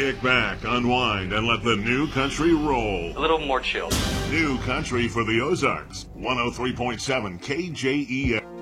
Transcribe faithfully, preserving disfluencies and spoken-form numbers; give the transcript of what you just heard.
Kick back, unwind, and let the new country roll. A little more chill. New country for the Ozarks. one oh three point seven K J E F.